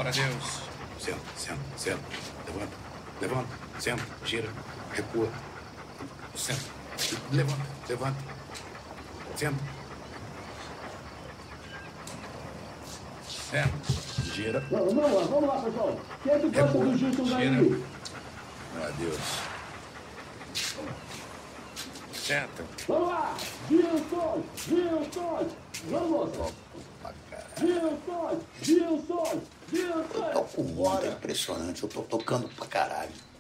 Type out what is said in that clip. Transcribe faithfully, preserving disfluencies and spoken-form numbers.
Glória a Deus. Senta, senta, senta. Levanta, levanta, senta, gira, recua. Senta, levanta, levanta. Senta. Senta, gira. Vamos lá, vamos lá, pessoal. Quem é que gosta do jiu-jitsu aí? Glória a Deus. Senta. Vamos lá! Gilson! Gilson! Vamos! Gilson! Gilson! Gilson! Eu tô com um mundo impressionante, eu tô tocando pra caralho.